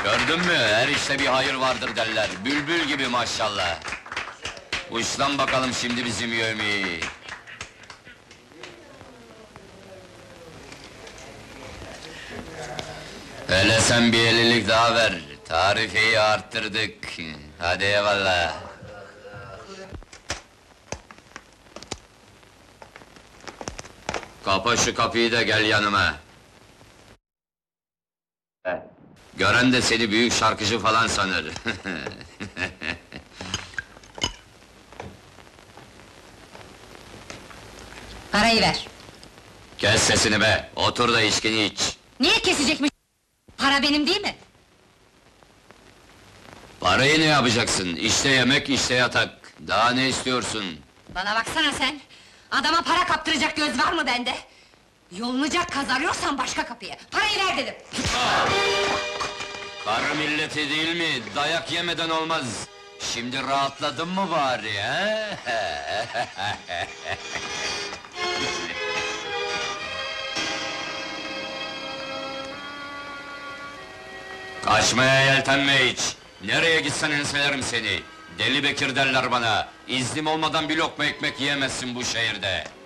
Gördün mü? Her işte bir hayır vardır derler. Bülbül gibi maşallah. Uçlan bakalım şimdi bizim yövmeyi. Hele sen bir 50'lik daha ver. Tarifeyi arttırdık. Hadi eyvallah. Kapa şu kapıyı da gel yanıma. Gören de seni büyük şarkıcı falan sanır. Parayı ver! Kes sesini be, otur da içkini iç. Niye kesecekmiş? Para benim değil mi? Parayı ne yapacaksın? İşte yemek, işte yatak. Daha ne istiyorsun? Bana baksana sen! Adama para kaptıracak göz var mı bende? Yolunacak kaz arıyorsan başka kapıya! Parayı ver dedim! Karı milleti değil mi? Dayak yemeden olmaz. Şimdi rahatladın mı bari, he? Kaçmaya yeltenme hiç! Nereye gitsen enselerim seni! Deli Bekir derler bana! İznim olmadan bir lokma ekmek yiyemezsin bu şehirde!